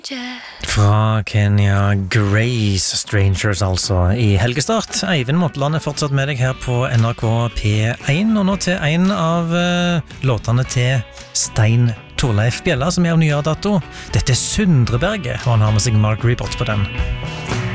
Fra Kenya, Grace Strangers altså I helgestart. Eivind Motland fortsatt med deg her på NRK P1, og nå til en av låtene til Stein Torleif Bjella, som av nyere dato. Dette Sundreberget, og han har med seg Mark Ribot på den.